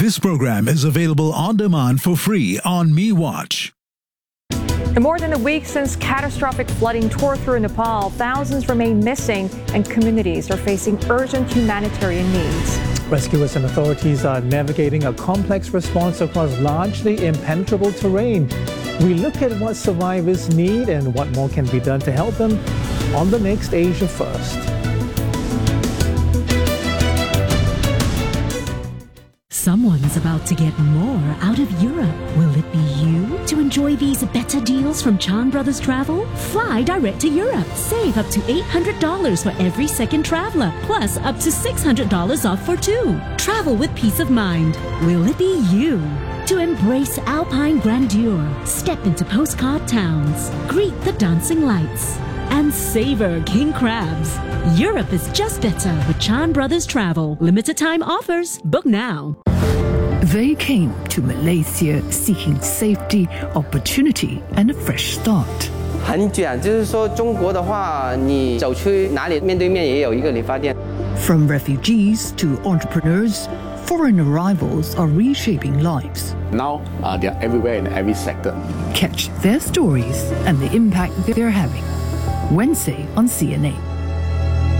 This program is available on demand for free on MeWatch. In more than a week since catastrophic flooding tore through Nepal, thousands remain missing and communities are facing urgent humanitarian needs. Rescuers and authorities are navigating a complex response across largely impenetrable terrain. We look at what survivors need and what more can be done to help them on the next Asia First. Someone's about to get more out of Europe. Will it be you? To enjoy these better deals from Chan Brothers Travel? Fly direct to Europe. Save up to $800 for every second traveler, plus up to $600 off for two. Travel with peace of mind. Will it be you? To embrace alpine grandeur, step into postcard towns, greet the dancing lights, and savor king crabs. Europe is just better with Chan Brothers Travel. Limited time offers. Book now. They came to Malaysia seeking safety, opportunity, and a fresh start. 很卷，就是说中国的话，你走去哪里面对面也有一个理发店。 From refugees to entrepreneurs, foreign arrivals are reshaping lives. Now they are everywhere in every sector. Catch their stories and the impact they're having. Wednesday on CNA.